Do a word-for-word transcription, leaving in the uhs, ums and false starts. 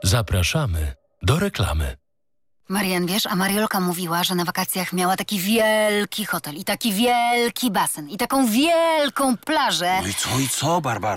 Zapraszamy do reklamy. Marian, wiesz, a Mariolka mówiła, że na wakacjach miała taki wielki hotel i taki wielki basen i taką wielką plażę. No i co, i co, Barbara?